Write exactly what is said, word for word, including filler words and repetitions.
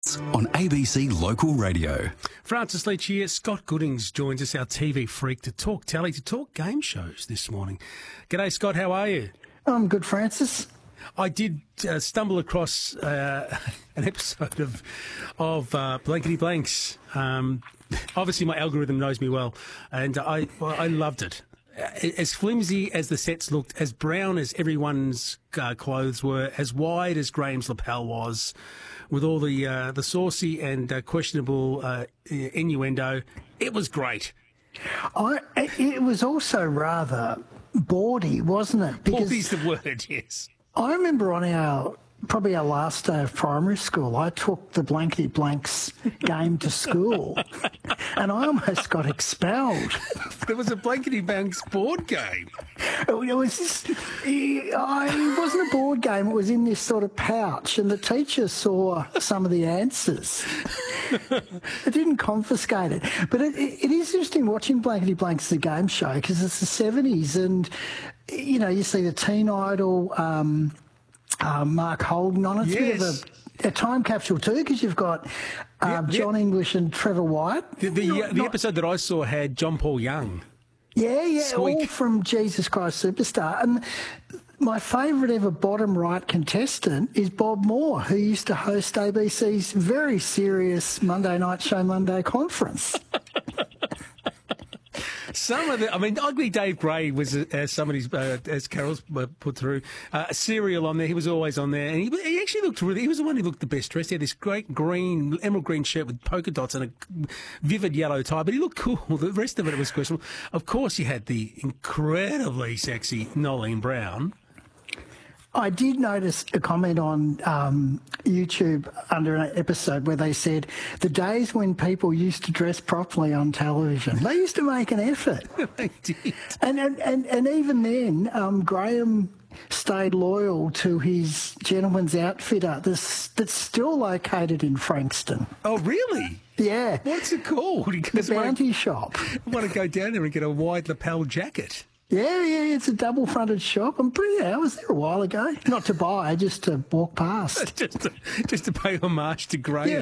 On A B C Local Radio. Francis Leach here. Scott Goodings joins us, our T V freak, to talk telly, to talk game shows this morning. G'day, Scott. How are you? I'm good, Francis. I did uh, stumble across uh, an episode of of uh, Blankety Blanks. Um, obviously, my algorithm knows me well, and I well, I loved it. As flimsy as the sets looked, as brown as everyone's uh, clothes were, as wide as Graham's lapel was, with all the uh, the saucy and uh, questionable uh, innuendo, it was great. I, it was also rather bawdy, wasn't it? Because bawdy's the word, yes. I remember on our, probably our last day of primary school, I took the Blankety Blanks game to school and I almost got expelled. There was a Blankety Blanks board game. It was just, it wasn't a board game, it was in this sort of pouch, and the teacher saw some of the answers. It didn't confiscate it. But it, it is interesting watching Blankety Blanks, the game show, because it's the seventies, and, you know, you see the Teen Idol, um, uh, Mark Holden on it. It's yes. a bit of a, a time capsule too, because you've got uh, yep, John yep. English and Trevor White. The, the, not, the not, episode that I saw had John Paul Young. Yeah, yeah, Squeak. All from Jesus Christ Superstar. And my favourite ever bottom right contestant is Bob Moore, who used to host A B C's very serious Monday night show, Monday Conference. Some of the, I mean, Ugly Dave Gray was, uh, as somebody's, uh, as Carol's uh, put through, uh, Serial on there. He was always on there, and he, he actually looked really. He was the one who looked the best dressed. He had this great green, emerald green shirt with polka dots and a vivid yellow tie, but he looked cool. The rest of it was questionable. Of course, you had the incredibly sexy Nolene Brown. I did notice a comment on um, YouTube under an episode where they said the days when people used to dress properly on television, they used to make an effort. They did. And, and, and, and even then, um, Graham stayed loyal to his gentleman's outfitter that's, that's still located in Frankston. Oh, really? Yeah. What's it called? The Bounty I, Shop. I want to go down there and get a wide lapel jacket. Yeah, yeah, it's a double-fronted shop. I'm pretty. I was there a while ago. Not to buy, just to walk past. just, to, just to pay homage to Graham. Yeah.